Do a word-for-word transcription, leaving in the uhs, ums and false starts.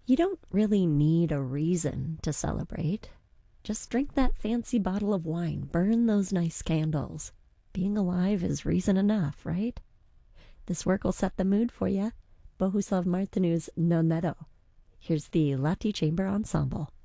You don't really need a reason to celebrate. Just drink that fancy bottle of wine, burn those nice candles. Being alive is reason enough, right? This work will set the mood for you. Bohuslav Martinu's Non Meadow. Here's the Lati Chamber Ensemble.